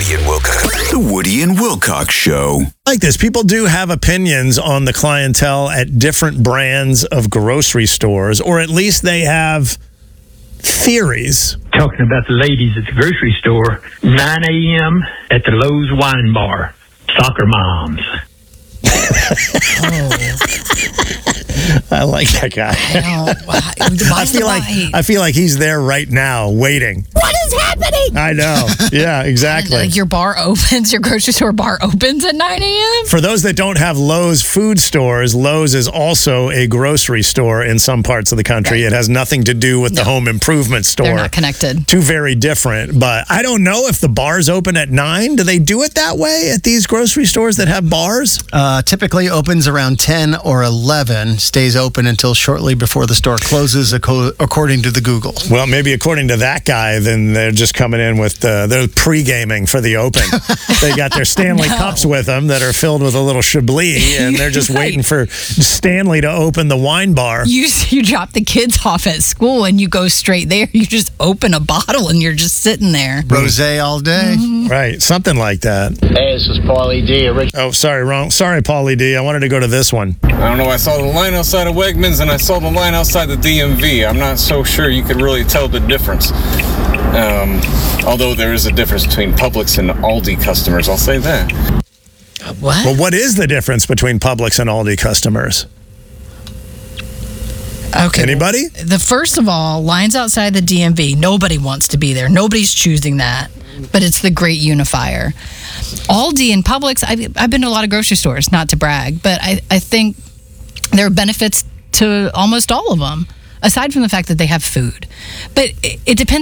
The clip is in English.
Woody and Wilcox. The Woody and Wilcox Show. Like this, people do have opinions on the clientele at different brands of grocery stores, or at least they have theories. Talking about the ladies at the grocery store, 9 a.m. at the Lowe's Wine Bar. Soccer moms. I like that guy. I feel like he's there right now, waiting. What is happening? I know. Yeah, exactly. Like your grocery store bar opens at 9 a.m.? For those that don't have Lowe's food stores, Lowe's is also a grocery store in some parts of the country. Right. It has nothing to do with the home improvement store. They're not connected. Two very different. But I don't know if the bars open at 9. Do they do it that way at these grocery stores that have bars? Typically opens around 10 or 11. Stays open until shortly before the store closes, according to the Google. Well, maybe according to that guy, then they're just coming in with they're pre-gaming for the open. They got their Stanley Cups with them that are filled with a little Chablis, and they're just waiting for Stanley to open the wine bar. You drop the kids off at school and you go straight there. You just open a bottle and you're just sitting there. Rosé all day. Mm-hmm. Right, something like that. Hey, this is Paulie D. Oh, sorry, wrong. Sorry, Paulie D. I wanted to go to this one. I don't know. I saw the line outside of Wegmans and I saw the line outside the DMV. I'm not so sure you could really tell the difference. Although there is a difference between Publix and Aldi customers, I'll say that. What? Well, what is the difference between Publix and Aldi customers? Okay. Anybody? First of all, lines outside the DMV. Nobody wants to be there. Nobody's choosing that. But it's the great unifier. Aldi and Publix, I've been to a lot of grocery stores, not to brag, but I think there are benefits to almost all of them, aside from the fact that they have food. But it depends